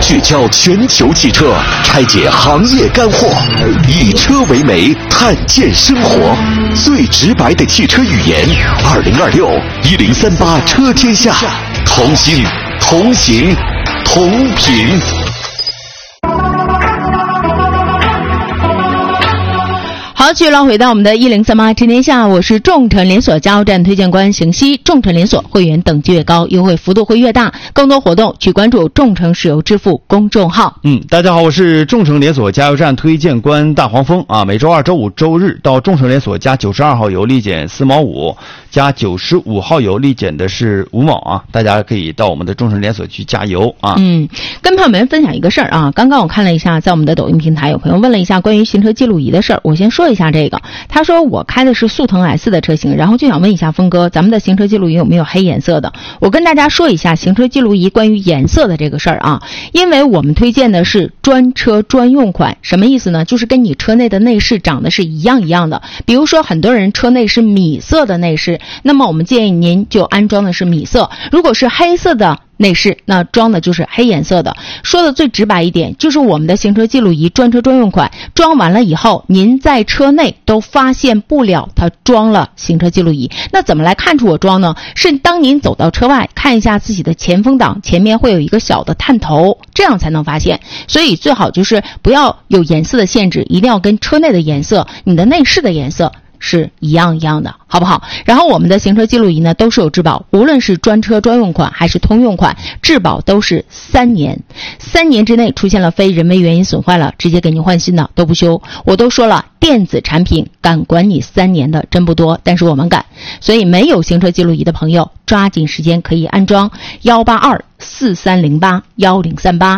聚焦全球汽车，拆解行业干货，以车为媒，探见生活，最直白的汽车语言。20261038车天下，同心同行同频。 好，继续来回到我们的1038车天下，我是众诚连锁加油站推荐官邢西。众诚连锁会员等级越高，优惠幅度会越大，更多活动去关注众诚石油支付公众号。 大家好，我是众诚连锁加油站推荐官大黄蜂啊。每周二、周五、周日到众诚连锁加92号油立减4毛5，加95号油立减的是5毛啊。大家可以到我们的众诚连锁去加油啊。 跟朋友们分享一个事儿啊，刚刚我看了一下，在我们的抖音平台有朋友问了一下关于行车记录仪的事儿，我先说一下这个。他说我开的是速腾 S 的车型，然后就想问一下峰哥，咱们的行车记录仪有没有黑颜色的？我跟大家说一下行车记录仪关于颜色的这个事儿啊，因为我们推荐的是专车专用款，什么意思呢？就是跟你车内的内饰长得是一样的。比如说很多人车内是米色的内饰，那么我们建议您就安装的是米色。如果是黑色的内饰，那装的就是黑颜色的。说的最直白一点，就是我们的行车记录仪专车专用款装完了以后，您在车内都发现不了它装了行车记录仪。那怎么来看出我装呢？是当您走到车外看一下自己的前风挡前面会有一个小的探头，这样才能发现。所以最好就是不要有颜色的限制，一定要跟车内的颜色你的内饰的颜色是一样的，好不好？然后我们的行车记录仪呢都是有质保，无论是专车专用款还是通用款，质保都是3年，3年之内出现了非人为原因损坏了，直接给您换新的，都不修。我都说了，电子产品敢管你3年的真不多，但是我们敢。所以没有行车记录仪的朋友，抓紧时间可以安装18243081038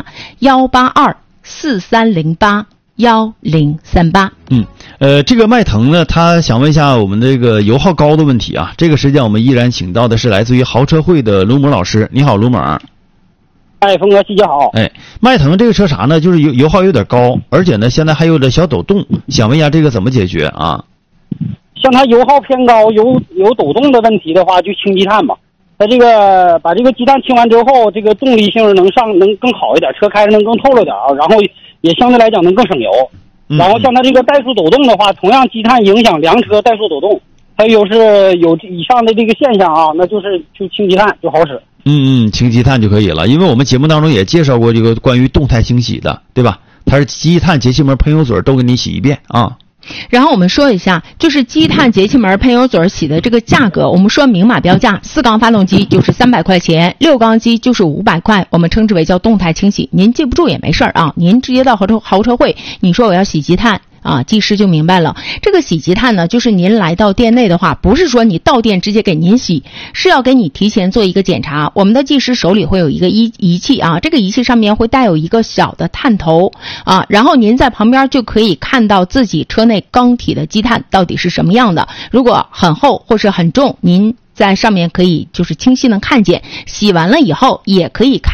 18243081038。 这个迈腾呢，他想问一下我们这个油耗高的问题啊。这个时间我们依然请到的是来自于豪车会的卢某老师。你好，卢某。 峰哥，谢谢好。 迈腾这个车啥呢？就是油耗有点高，而且呢现在还有点小抖动，想问一下这个怎么解决啊？ 像它油耗偏高有抖动的问题的话，就清积碳吧。它这个把这个积碳清完之后，这个动力性能更好一点，车开着能更透了点啊，然后也相对来讲能更省油。然后像它这个怠速抖动的话，同样积碳影响良车怠速抖动，它有以上的这个现象啊，那就清积碳就好使。 清积碳就可以了，因为我们节目当中也介绍过这个关于动态清洗的，对吧？它是积碳、节气门、喷油嘴都给你洗一遍啊。 然后我们说一下，就是积碳、节气门、喷油嘴洗的这个价格，我们说明码标价，4缸发动机就是300块钱，6缸机就是500块，我们称之为叫动态清洗。您记不住也没事啊，您直接到豪车会，你说我要洗积碳啊，技师就明白了。这个洗积碳呢，就是您来到店内的话，不是说你到店直接给您洗，是要给你提前做一个检查。我们的技师手里会有一个仪器啊，这个仪器上面会带有一个小的探头啊，然后您在旁边就可以看到自己车内缸体的积碳到底是什么样的。如果很厚或是很重，您在上面可以就是清晰能看见，洗完了以后也可以看